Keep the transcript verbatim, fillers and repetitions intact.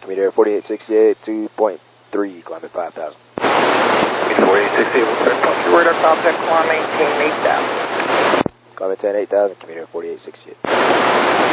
Commuter forty-eight sixty-eight, two point three, climbing five thousand. Commuter forty-eight sixty-eight, one point three. Radar contact, climb, maintain eight thousand. Climbing ten, eight thousand, commuter forty-eight sixty-eight.